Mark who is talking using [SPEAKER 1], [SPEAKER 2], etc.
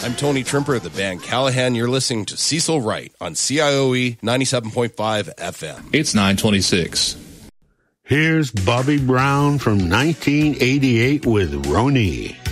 [SPEAKER 1] I'm Tony Trimper of the band Callahan. You're listening to Cecil Wright on CIOE 97.5 FM.
[SPEAKER 2] It's 9:26.
[SPEAKER 3] Here's Bobby Brown from 1988 with Roni.